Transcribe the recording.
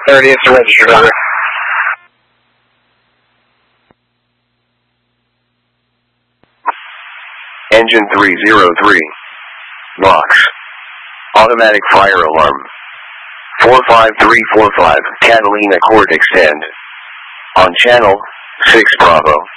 30th to register, brother. Engine 303. Box. Automatic fire alarm. 45345, Catalina Court Extend. On channel 6 Bravo.